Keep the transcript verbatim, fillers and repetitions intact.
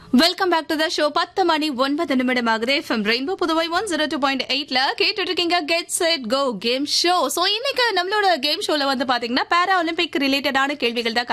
Welcome back to the show. பத்து மணி ஒன்பது நிமிடமாகுது. FM rainbow Puduvai one zero two point எயிட்ல கேட்டுட்டு இருக்கீங்க get set go game show. So இன்னைக்கு நம்மளோட கேம் ஷோல வந்து பாத்தீங்கன்னா பாரா ஒலிம்பிக் ரிலேட்டடான கேள்விகள் தான்